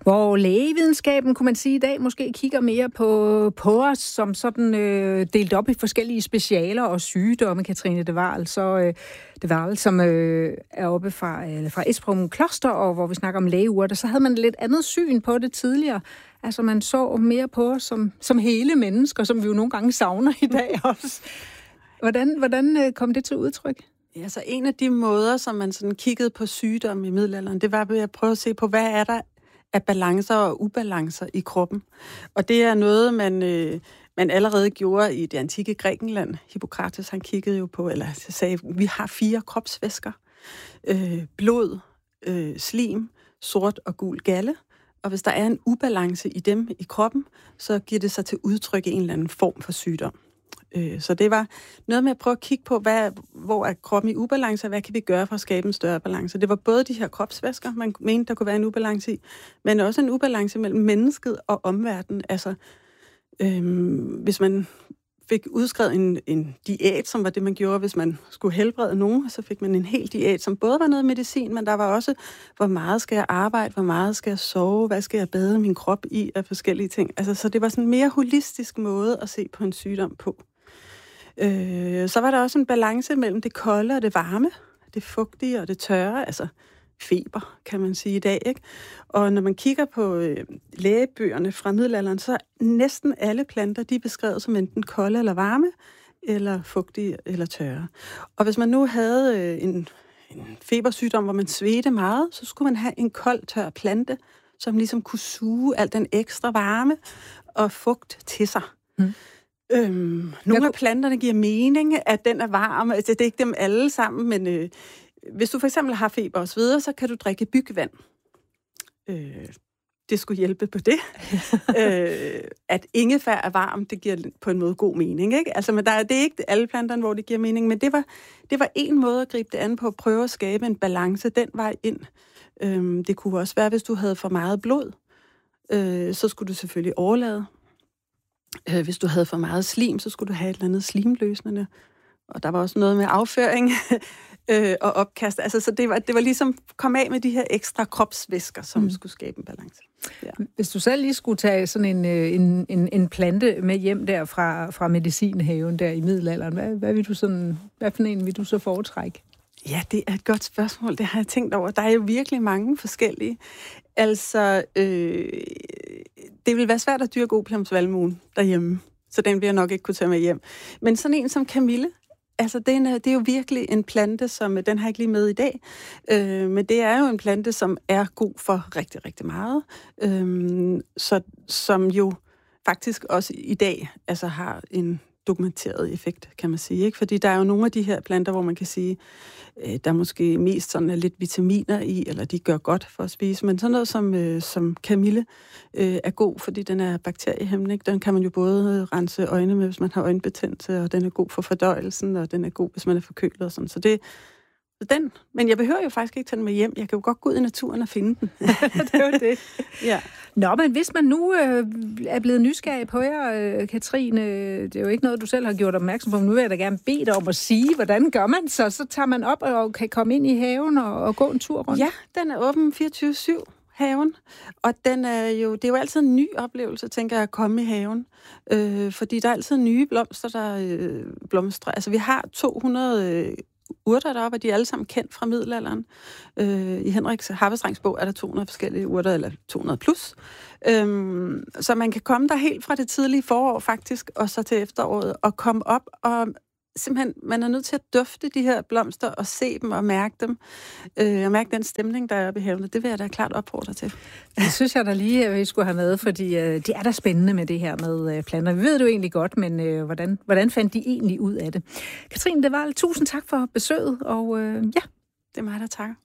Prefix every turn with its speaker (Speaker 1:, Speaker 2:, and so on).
Speaker 1: Hvor lægevidenskaben, kunne man sige i dag, måske kigger mere på os som sådan delt op i forskellige specialer og sygdomme. Katrine de Waal, som er oppe fra Esbjerg Kloster, og hvor vi snakker om lægeurter, så havde man lidt andet syn på det tidligere. Altså man så mere på os som hele mennesker, som vi jo nogle gange savner i dag også. Hvordan kom det til udtryk?
Speaker 2: Ja, så en af de måder, som man sådan kiggede på sygdomme i middelalderen, det var ved at prøve at se på, hvad er der af balancer og ubalancer i kroppen. Og det er noget, man allerede gjorde i det antikke Grækenland. Hippokrates, han kiggede jo på, eller sagde, vi har 4 kropsvæsker. Blod, slim, sort og gul galle. Og hvis der er en ubalance i dem i kroppen, så giver det sig til udtryk i en eller anden form for sygdom. Så det var noget med at prøve at kigge på, hvor er kroppen i ubalance, og hvad kan vi gøre for at skabe en større balance. Det var både de her kropsvæsker, man mente, der kunne være en ubalance i, men også en ubalance mellem mennesket og omverdenen. Altså, hvis man fik udskrevet en diæt, som var det, man gjorde, hvis man skulle helbrede nogen, så fik man en hel diæt, som både var noget medicin, men der var også, hvor meget skal jeg arbejde, hvor meget skal jeg sove, hvad skal jeg bade min krop i af forskellige ting. Altså, så det var sådan en mere holistisk måde at se på en sygdom på. Så var der også en balance mellem det kolde og det varme, det fugtige og det tørre, altså feber, kan man sige i dag, ikke? Og når man kigger på lægebøgerne fra middelalderen, så er næsten alle planter, de er beskrevet som enten kolde eller varme, eller fugtige eller tørre. Og hvis man nu havde en febersygdom, hvor man svedte meget, så skulle man have en kold, tør plante, som ligesom kunne suge al den ekstra varme og fugt til sig. Nogle af planterne giver mening, at den er varm. Altså, det er ikke dem alle sammen, men hvis du for eksempel har feber og sveder, så kan du drikke bygvand. Det skulle hjælpe på det. At ingefær er varm, det giver på en måde god mening, ikke? Altså, men det er ikke alle planterne, hvor det giver mening, men det var en måde at gribe det an på, at prøve at skabe en balance den vej ind. Det kunne også være, hvis du havde for meget blod, så skulle du selvfølgelig overlade. Hvis du havde for meget slim, så skulle du have et eller andet slimløsende. Og der var også noget med afføring og opkast. Altså, så det var ligesom komme af med de her ekstra kropsvæsker, som skulle skabe en balance. Ja.
Speaker 1: Hvis du selv lige skulle tage sådan en plante med hjem der fra medicinhaven der i middelalderen, hvad for en vil du så foretrække?
Speaker 2: Ja, det er et godt spørgsmål. Det har jeg tænkt over. Der er jo virkelig mange forskellige. Altså, det vil være svært at dyrke opiumsvalmuen derhjemme, så den vil jeg nok ikke kunne tage med hjem. Men sådan en som kamille, altså det er jo virkelig en plante, som den har jeg ikke lige med i dag, men det er jo en plante, som er god for rigtig, rigtig meget, som jo faktisk også i dag altså har en dokumenteret effekt, kan man sige, ikke? Fordi der er jo nogle af de her planter, hvor man kan sige, der er måske mest sådan lidt vitaminer i, eller de gør godt for at spise, men sådan noget som kamille er god, fordi den er bakteriehæmmende. Den kan man jo både rense øjne med, hvis man har øjenbetændelse, og den er god for fordøjelsen, og den er god, hvis man er forkølet og sådan. Så det den. Men jeg behøver jo faktisk ikke tage den med hjem. Jeg kan jo godt gå ud i naturen og finde den.
Speaker 1: Det er jo det.
Speaker 2: Ja.
Speaker 1: Nå, men hvis man nu er blevet nysgerrig på jer, Katrine, det er jo ikke noget, du selv har gjort opmærksom på, men nu vil jeg da gerne bede dig om at sige, hvordan gør man så tager man op og kan komme ind i haven og gå en tur rundt?
Speaker 2: Ja, den er åben 24/7, haven. Og det er jo altid en ny oplevelse, tænker jeg, at komme i haven. Fordi der er altid nye blomster, der blomstrer. Altså, vi har 200 urter deroppe, og de er alle sammen kendt fra middelalderen. I Henriks Harpestrengs bog er der 200 forskellige urter, eller 200 plus. Så man kan komme der helt fra det tidlige forår faktisk, og så til efteråret, og komme op, og simpelthen, man er nødt til at dufte de her blomster, og se dem og mærke dem. Og mærke den stemning, der er oppe i haven. Det vil jeg da klart opfordre til.
Speaker 1: Det synes jeg da lige, at vi skulle have med, fordi det er da spændende med det her med planter. Vi ved det jo egentlig godt, men hvordan fandt de egentlig ud af det? Katrine de Waal, tusind tak for besøget, og ja.
Speaker 2: Det er mig, der takker.